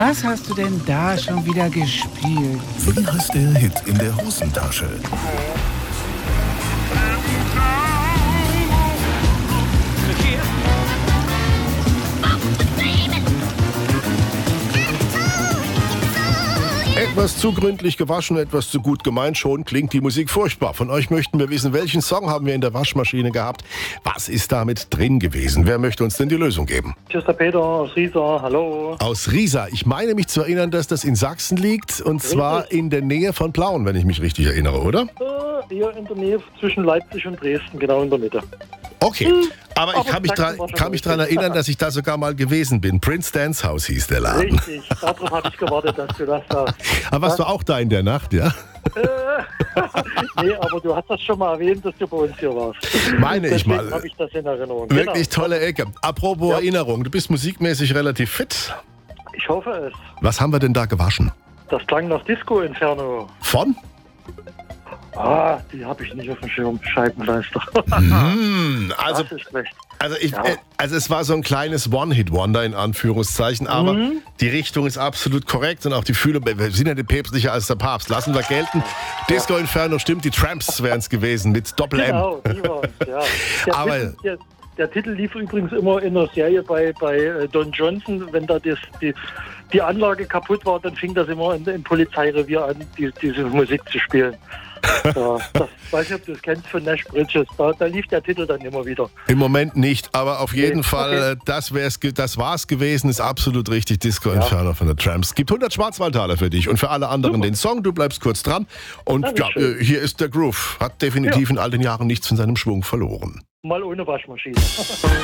Was hast du denn da schon wieder gespielt? Wie heißt der Hit in der Hosentasche? Etwas zu gründlich gewaschen, etwas zu gut gemeint, schon klingt die Musik furchtbar. Von euch möchten wir wissen, welchen Song haben wir in der Waschmaschine gehabt? Was ist damit drin gewesen? Wer möchte uns denn die Lösung geben? Hier ist der Peter aus Riesa, hallo. Aus Riesa. Ich meine mich zu erinnern, dass das in Sachsen liegt und zwar in der Nähe von Plauen, wenn ich mich richtig erinnere, oder? Hier in der Nähe zwischen Leipzig und Dresden, genau in der Mitte. Okay, aber ich Aber kann mich daran erinnern, dass ich da sogar mal gewesen bin. Prince Dance House hieß der Laden. Richtig, darauf habe ich gewartet, dass du das sagst. Aber warst du auch da in der Nacht, ja? Nee, aber du hast das schon mal erwähnt, dass du bei uns hier warst. Meine ich mal. Deswegen habe ich das in Erinnerung. Wirklich Genau. tolle Ecke. Apropos Erinnerung, du bist musikmäßig relativ fit. Ich hoffe es. Was haben wir denn da gewaschen? Das klang nach Disco Inferno. Von? Die habe ich nicht auf dem Schirm. Scheibenkleister. Also, Das ist schlecht. also es war so ein kleines One-Hit-Wonder in Anführungszeichen, aber die Richtung ist absolut korrekt und auch die Fühlung, wir sind ja nicht päpstlicher als der Papst, lassen wir gelten. Disco Inferno stimmt, die Tramps wären es gewesen mit Doppel-M. Genau, die waren's, ja. Aber Der Titel lief übrigens immer in der Serie bei Don Johnson. Wenn da die Anlage kaputt war, dann fing das immer im Polizeirevier an, diese Musik zu spielen. Ja, das weiß nicht, ob du das kennst von Nash Bridges. Da lief der Titel dann immer wieder. im Moment nicht, aber auf jeden Fall, okay. das war's gewesen, ist absolut richtig. Disco Inferno von der Tramps. Gibt 100 Schwarzwaldtaler für dich und für alle anderen Super. den Song. Du bleibst kurz dran. Und Dankeschön. hier ist der Groove. Hat definitiv in all den Jahren nichts von seinem Schwung verloren. Mal ohne Waschmaschine.